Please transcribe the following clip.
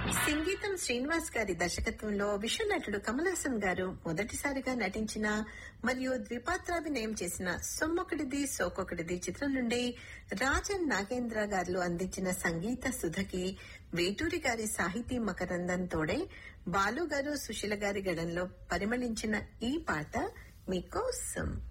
సంగీతం శ్రీనివాస్ గారి దర్శకత్వంలో విశ్వనటుడు కమల్ హాసన్ గారు మొదటిసారిగా నటించిన మరియు ద్విపాత్రాభినయం చేసిన సొమ్మొకటిది సోకొకటిది చిత్రం నుండి రాజన్ నాగేంద్ర గారు అందించిన సంగీత సుధకి వేటూరి గారి సాహితీ మకరందం తోడే బాలు గారు సుశీల గారి గడంలో పరిమళించిన ఈ పాట మీకోసం.